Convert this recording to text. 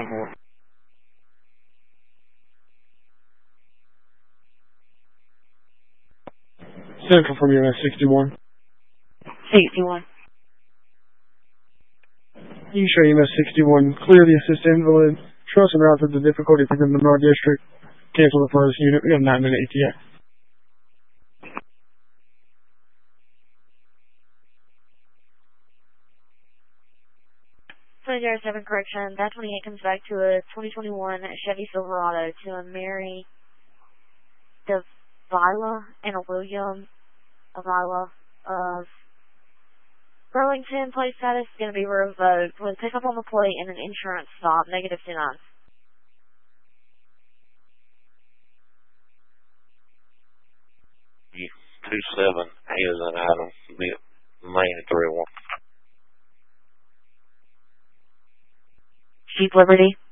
more. Central from US 61. 61. You show EMS 61. Clear the assist invalid. Trust and route to the difficulty within the North District. Cancel the first unit. We have 9-minute ETA. Seven correction. That 28 comes back to a 2021 Chevy Silverado to a Mary Davila and a William Avila of Burlington. Plate status is going to be revoked with pickup on the plate and an insurance stop. Negative 29. You 27 has an item. Main 3-1. Jeep Liberty.